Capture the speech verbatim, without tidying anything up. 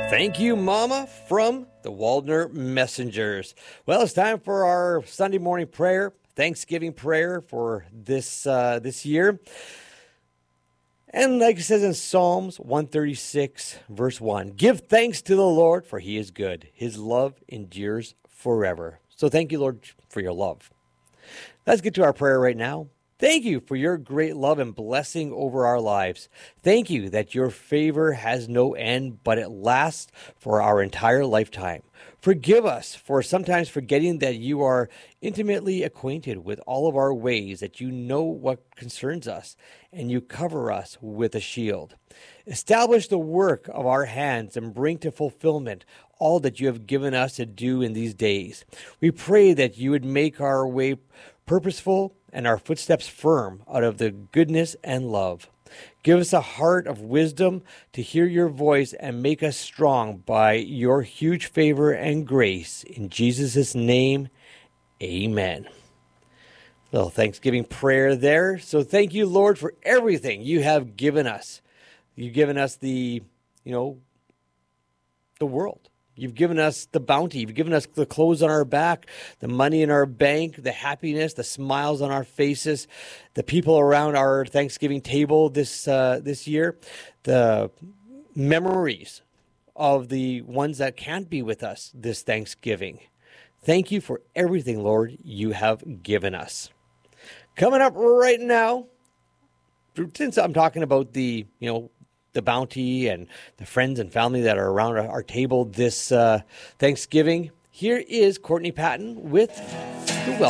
Thank you, Mama, from the Waldner Messengers. Well, it's time for our Sunday morning prayer, Thanksgiving prayer for this uh, this year. And like it says in Psalms one thirty-six, verse one, give thanks to the Lord, for he is good. His love endures forever. So thank you, Lord, for your love. Let's get to our prayer right now. Thank you for your great love and blessing over our lives. Thank you that your favor has no end, but it lasts for our entire lifetime. Forgive us for sometimes forgetting that you are intimately acquainted with all of our ways, that you know what concerns us, and you cover us with a shield. Establish the work of our hands and bring to fulfillment all that you have given us to do in these days. We pray that you would make our way purposeful and our footsteps firm out of the goodness and love. Give us a heart of wisdom to hear your voice and make us strong by your huge favor and grace. In Jesus' name, amen. Little Thanksgiving prayer there. So thank you, Lord, for everything you have given us. You've given us the, you know, the world. You've given us the bounty. You've given us the clothes on our back, the money in our bank, the happiness, the smiles on our faces, the people around our Thanksgiving table this uh, this year, the memories of the ones that can't be with us this Thanksgiving. Thank you for everything, Lord, you have given us. Coming up right now, since I'm talking about the, you know, the bounty and the friends and family that are around our table this uh, Thanksgiving, here is Courtney Patton with the Well.